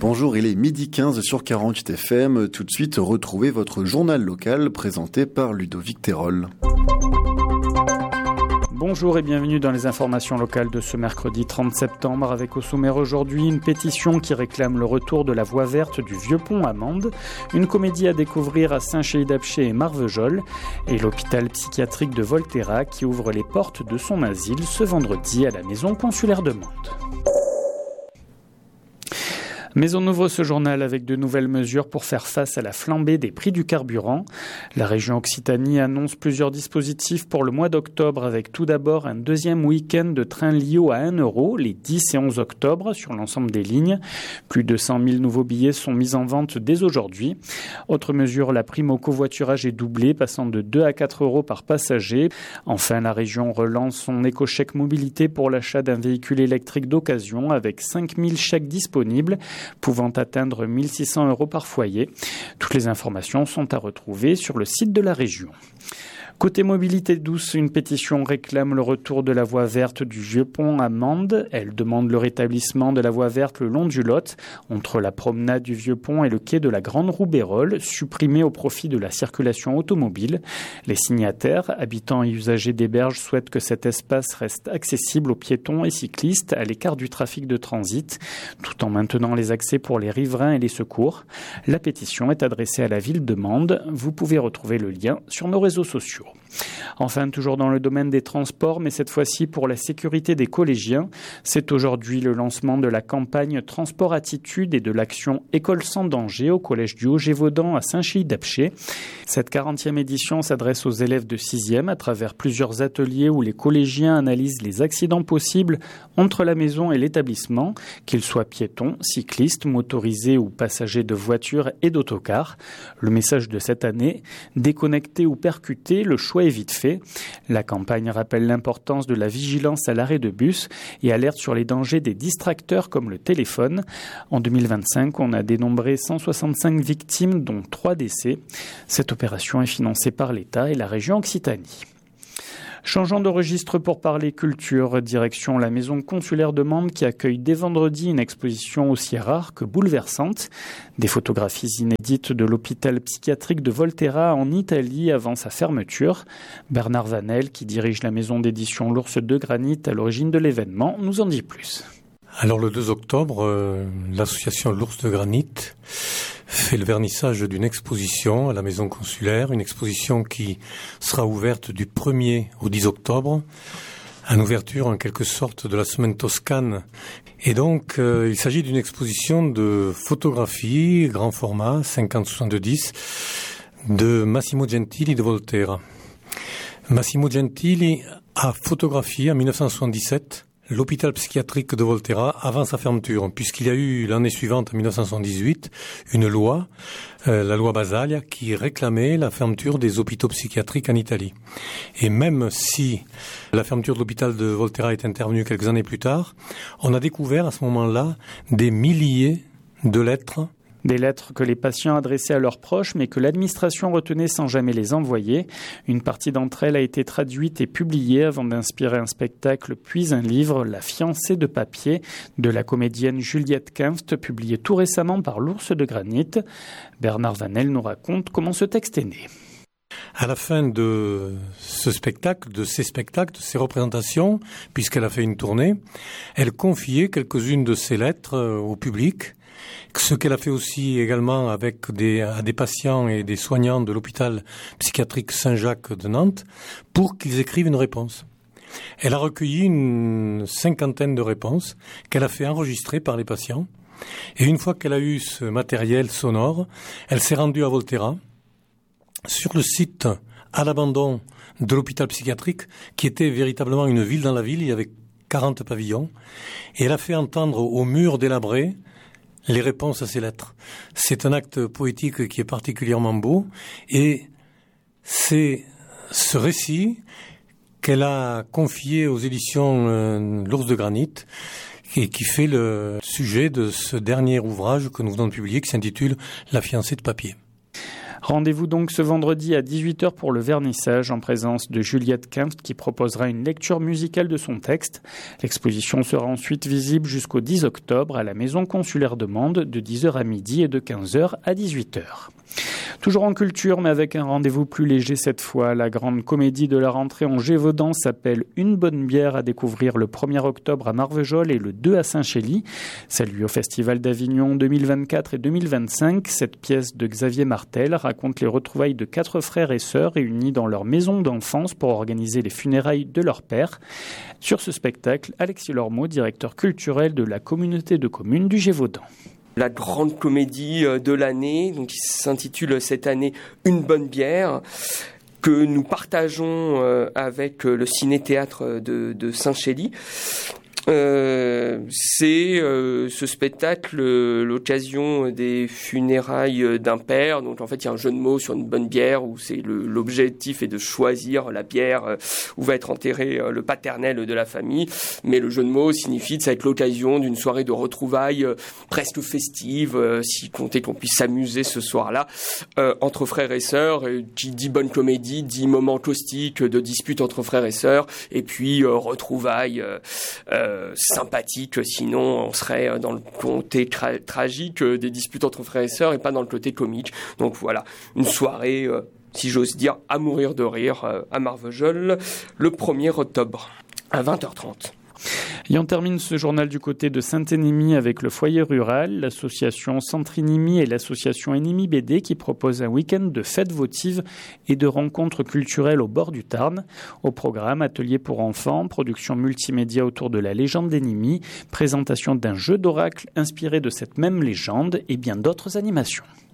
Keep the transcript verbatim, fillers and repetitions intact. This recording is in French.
Bonjour, il est midi quinze sur quarante-huit F M. Tout de suite, retrouvez votre journal local présenté par Ludovic Terol. Bonjour et bienvenue dans les informations locales de ce mercredi trente septembre avec au sommaire aujourd'hui une pétition qui réclame le retour de la voie verte du Vieux Pont à Mende, une comédie à découvrir à Saint-Chély-d'Apcher et Marvejols et l'hôpital psychiatrique de Volterra qui ouvre les portes de son asile ce vendredi à la maison consulaire de Mende. Mais on ouvre ce journal avec de nouvelles mesures pour faire face à la flambée des prix du carburant. La région Occitanie annonce plusieurs dispositifs pour le mois d'octobre avec tout d'abord un deuxième week-end de train Lio à un euro les dix et onze octobre sur l'ensemble des lignes. Plus de cent mille nouveaux billets sont mis en vente dès aujourd'hui. Autre mesure, la prime au covoiturage est doublée, passant de deux à quatre euros par passager. Enfin, la région relance son éco-chèque mobilité pour l'achat d'un véhicule électrique d'occasion avec cinq mille chèques disponibles, pouvant atteindre mille six cents euros par foyer. Toutes les informations sont à retrouver sur le site de la région. Côté mobilité douce, une pétition réclame le retour de la voie verte du Vieux Pont à Mende. Elle demande le rétablissement de la voie verte le long du Lot, entre la promenade du Vieux Pont et le quai de la Grande Roue-Bérol, supprimée au profit de la circulation automobile. Les signataires, habitants et usagers des berges, souhaitent que cet espace reste accessible aux piétons et cyclistes à l'écart du trafic de transit, tout en maintenant les accès pour les riverains et les secours. La pétition est adressée à la ville de Mende. Vous pouvez retrouver le lien sur nos réseaux sociaux. Enfin, toujours dans le domaine des transports, mais cette fois-ci pour la sécurité des collégiens, c'est aujourd'hui le lancement de la campagne Transport Attitude et de l'action École sans danger au collège du Haut-Gévaudan à Saint-Chély-d'Apcher. Cette quarantième édition s'adresse aux élèves de sixième à travers plusieurs ateliers où les collégiens analysent les accidents possibles entre la maison et l'établissement, qu'ils soient piétons, cyclistes, motorisés ou passagers de voitures et d'autocars. Le message de cette année, déconnecté ou percuté, le choix est vite fait. La campagne rappelle l'importance de la vigilance à l'arrêt de bus et alerte sur les dangers des distracteurs comme le téléphone. En deux mille vingt-cinq, on a dénombré cent soixante-cinq victimes, dont trois décès. Cette opération est financée par l'État et la région Occitanie. Changeant de registre pour parler culture, direction la maison consulaire de Mende qui accueille dès vendredi une exposition aussi rare que bouleversante. Des photographies inédites de l'hôpital psychiatrique de Volterra en Italie avant sa fermeture. Bernard Vanel, qui dirige la maison d'édition L'Ours de Granit à l'origine de l'événement, nous en dit plus. Alors le deux octobre, euh, l'association L'Ours de Granit fait le vernissage d'une exposition à la maison consulaire, une exposition qui sera ouverte du premier au dix octobre, en ouverture en quelque sorte de la semaine toscane. Et donc euh, il s'agit d'une exposition de photographies, grand format, cinquante soixante-dix, de Massimo Gentili de Volterra. Massimo Gentili a photographié en mille neuf cent soixante-dix-sept l'hôpital psychiatrique de Volterra avant sa fermeture, puisqu'il y a eu l'année suivante, en mille neuf cent soixante-dix-huit, une loi, euh, la loi Basaglia, qui réclamait la fermeture des hôpitaux psychiatriques en Italie. Et même si la fermeture de l'hôpital de Volterra est intervenue quelques années plus tard, on a découvert à ce moment-là des milliers de lettres. Des lettres que les patients adressaient à leurs proches, mais que l'administration retenait sans jamais les envoyer. Une partie d'entre elles a été traduite et publiée avant d'inspirer un spectacle, puis un livre, La fiancée de papier, de la comédienne Juliette Kinft, publié tout récemment par l'Ours de Granit. Bernard Vanel nous raconte comment ce texte est né. À la fin de ce spectacle, de ces spectacles, de ces représentations, puisqu'elle a fait une tournée, elle confiait quelques-unes de ces lettres au public. Ce qu'elle a fait aussi également avec des, à des patients et des soignants de l'hôpital psychiatrique Saint-Jacques de Nantes pour qu'ils écrivent une réponse. Elle a recueilli une cinquantaine de réponses qu'elle a fait enregistrer par les patients. Et une fois qu'elle a eu ce matériel sonore, elle s'est rendue à Volterra, sur le site à l'abandon de l'hôpital psychiatrique, qui était véritablement une ville dans la ville. Il y avait quarante pavillons. Et elle a fait entendre aux murs délabrés les réponses à ces lettres. C'est un acte poétique qui est particulièrement beau et c'est ce récit qu'elle a confié aux éditions euh, L'Ours de Granit et qui fait le sujet de ce dernier ouvrage que nous venons de publier qui s'intitule La fiancée de papier. Rendez-vous donc ce vendredi à dix-huit heures pour le vernissage en présence de Juliette Kempf qui proposera une lecture musicale de son texte. L'exposition sera ensuite visible jusqu'au dix octobre à la Maison consulaire de Mende de dix heures à midi et de quinze heures à dix-huit heures. Toujours en culture, mais avec un rendez-vous plus léger cette fois, la grande comédie de la rentrée en Gévaudan s'appelle Une bonne bière à découvrir le premier octobre à Marvejols et le deux à Saint-Chély. Salut au Festival d'Avignon deux mille vingt-quatre et deux mille vingt-cinq. Cette pièce de Xavier Martel raconte les retrouvailles de quatre frères et sœurs réunis dans leur maison d'enfance pour organiser les funérailles de leur père. Sur ce spectacle, Alexis Lormeau, directeur culturel de la communauté de communes du Gévaudan. La grande comédie de l'année, donc qui s'intitule cette année Une bonne bière, que nous partageons avec le ciné-théâtre de, de Saint-Chély. Euh, c'est euh, ce spectacle euh, l'occasion des funérailles d'un père. Donc en fait il y a un jeu de mots sur une bonne bière où c'est le, l'objectif est de choisir la bière euh, où va être enterré euh, le paternel de la famille, mais le jeu de mots signifie que ça va être l'occasion d'une soirée de retrouvailles euh, presque festive, euh, si compter qu'on puisse s'amuser ce soir-là euh, entre frères et sœurs. Et qui dit bonne comédie dit moment caustique de dispute entre frères et sœurs, et puis euh, retrouvailles euh, euh, sympathique, sinon on serait dans le côté tra- tragique des disputes entre frères et sœurs et pas dans le côté comique. Donc voilà, une soirée, euh, si j'ose dire, à mourir de rire euh, à Marvejols le premier octobre à vingt heures trente. Et on termine ce journal du côté de Saint-Énémy avec le foyer rural, l'association Centre-Énémy et l'association Énémy B D qui proposent un week-end de fêtes votives et de rencontres culturelles au bord du Tarn. Au programme, ateliers pour enfants, production multimédia autour de la légende d'Énémy, présentation d'un jeu d'oracle inspiré de cette même légende et bien d'autres animations.